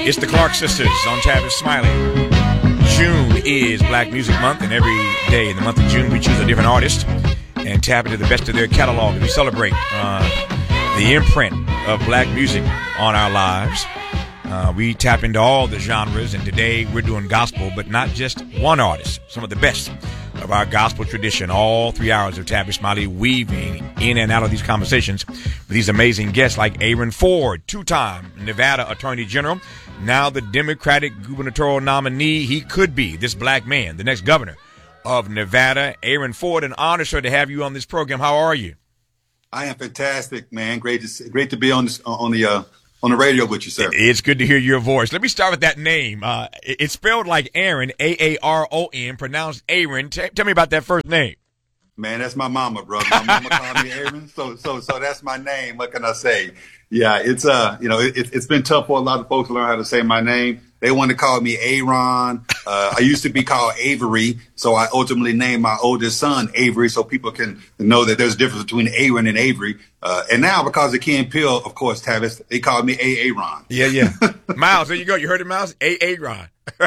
It's the Clark Sisters on Tavis Smiley. June is Black Music Month, and every day in the month of June we choose a different artist and tap into the best of their catalog. And we celebrate the imprint of black music on our lives. We tap into all the genres, and today we're doing gospel, but not just one artist, some of the best of our gospel tradition. All 3 hours of Tavis Smiley weaving in and out of these conversations with these amazing guests like Aaron Ford, two-time Nevada Attorney General, now the Democratic gubernatorial nominee. He could be, this black man, the next governor of Nevada. Aaron Ford, an honor, sir, to have you on this program. How are you? I am fantastic, man. Great to be on the radio with you, sir. It's good to hear your voice. Let me start with that name. It's spelled like Aaron, A-A-R-O-N, pronounced Aaron. Tell me about that first name. Man, that's my mama, brother. My mama called me Aaron, so that's my name. What can I say? Yeah, it's been tough for a lot of folks to learn how to say my name. They wanted to call me Aaron. I used to be called Avery, so I ultimately named my oldest son Avery, so people can know that there's a difference between Aaron and Avery. And now, because of Key and Peele, of course, Tavis, they call me Aaron. Yeah. Miles, there you go. You heard it, Miles? Aaron.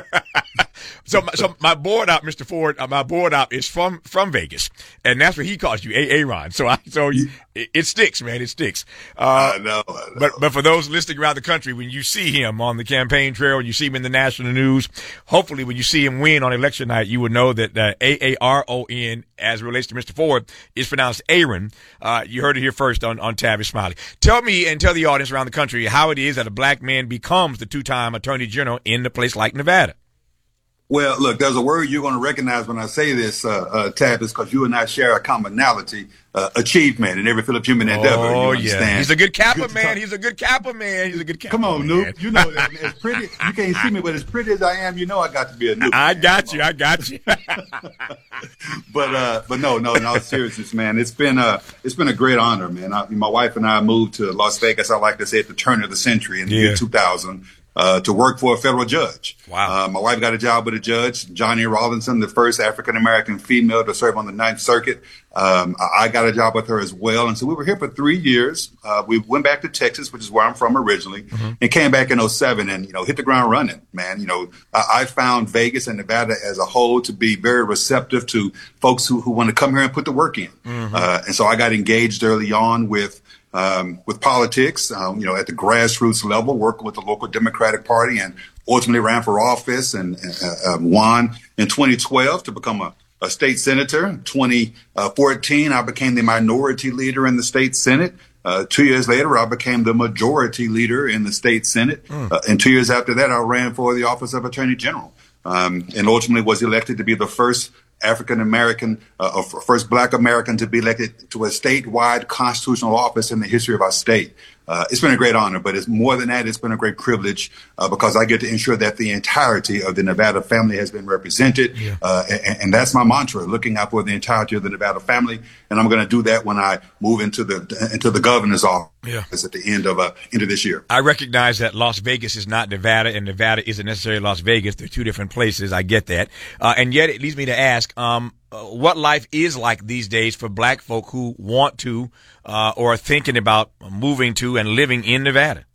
So my board op, Mr. Ford, my board op is from Vegas, and that's what he calls you, Aaron. It sticks, man. It sticks. I know. But for those listening around the country, when you see him on the campaign trail, you see him in the national news, hopefully when you see him win on election night, you will know that Aaron, as it relates to Mr. Ford, is pronounced Aaron. You heard it here first on Tavis Smiley. Tell me and tell the audience around the country how it is that a black man becomes the two-time Attorney General in a place like Nevada. Well, look, there's a word you're going to recognize when I say this, Tavis, because you and I share a commonality, achievement in every field of human endeavor. Oh, you understand? Yeah. He's a good Kappa man. He's a good Kappa man. Come on, Noop. You know, as pretty, you can't see me, but as pretty as I am, you know I got to be a Noop. I got you. But no, in all seriousness, man, it's been a great honor, man. My wife and I moved to Las Vegas, I like to say, at the turn of the century in the year 2000. To work for a federal judge. Wow. My wife got a job with a judge, Johnny Robinson, the first African-American female to serve on the Ninth Circuit. I got a job with her as well. And so we were here for 3 years. We went back to Texas, which is where I'm from originally, and came back in 2007 and, hit the ground running, man. I found Vegas and Nevada as a whole to be very receptive to folks who want to come here and put the work in. And so I got engaged early on with politics, at the grassroots level, working with the local Democratic Party, and ultimately ran for office and won in 2012 to become a state senator. In 2014, I became the minority leader in the state Senate. 2 years later, I became the majority leader in the state Senate. And 2 years after that, I ran for the office of Attorney General, and ultimately was elected to be the first African-American, first black American to be elected to a statewide constitutional office in the history of our state. It's been a great honor, but it's more than that. It's been a great privilege because I get to ensure that the entirety of the Nevada family has been represented. And that's my mantra, looking out for the entirety of the Nevada family. And I'm going to do that when I move into the governor's office at the end of this year. I recognize that Las Vegas is not Nevada, and Nevada isn't necessarily Las Vegas. They're two different places. I get that. And yet it leads me to ask, what life is like these days for black folk who want to or are thinking about moving to and living in Nevada.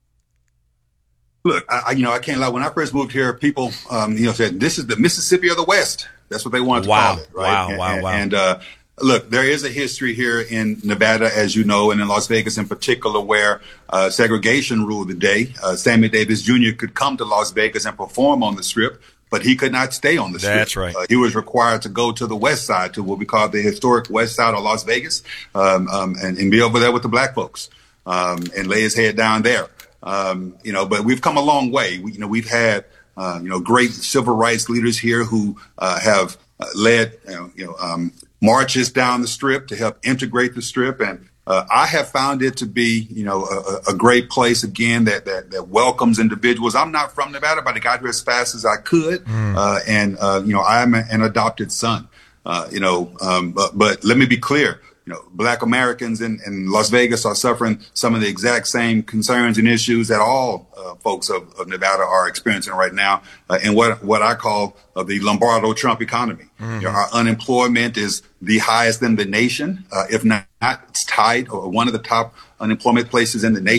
Look, I can't lie. When I first moved here, people, said this is the Mississippi of the West. That's what they wanted to call it. Right? Wow. And look, there is a history here in Nevada, as you know, and in Las Vegas in particular, where segregation ruled the day. Sammy Davis Jr. could come to Las Vegas and perform on the Strip, but he could not stay on the Strip. That's right. He was required to go to the west side, to what we call the historic west side of Las Vegas, and be over there with the black folks, and lay his head down there. But we've come a long way. We've had, great civil rights leaders here who have led, marches down the Strip to help integrate the Strip. And I have found it to be, a great place, again, that welcomes individuals. I'm not from Nevada, but I got here as fast as I could. And I'm an adopted son, but let me be clear. Black Americans in Las Vegas are suffering some of the exact same concerns and issues that all folks of Nevada are experiencing right now, in what I call the Lombardo Trump economy. Our unemployment is the highest in the nation, if not it's tied or one of the top unemployment places in the nation.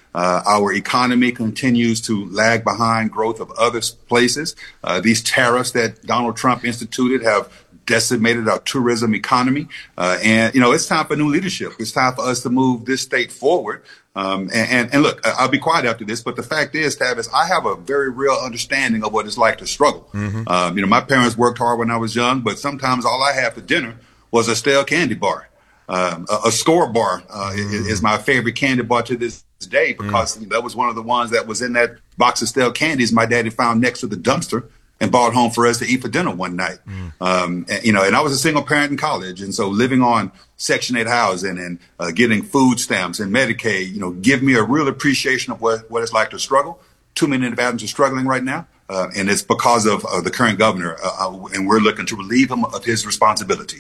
Our economy continues to lag behind growth of other places. These tariffs that Donald Trump instituted have decimated our tourism economy. And, it's time for new leadership. It's time for us to move this state forward. And look, I'll be quiet after this, but the fact is, Tavis, I have a very real understanding of what it's like to struggle. My parents worked hard when I was young, but sometimes all I had for dinner was a stale candy bar. A Score bar is my favorite candy bar to this day, because that was one of the ones that was in that box of stale candies my daddy found next to the dumpster and brought home for us to eat for dinner one night. And I was a single parent in college. And so living on Section 8 housing and getting food stamps and Medicaid, give me a real appreciation of what it's like to struggle. Too many Nevadans are struggling right now. And it's because of the current governor. And we're looking to relieve him of his responsibility.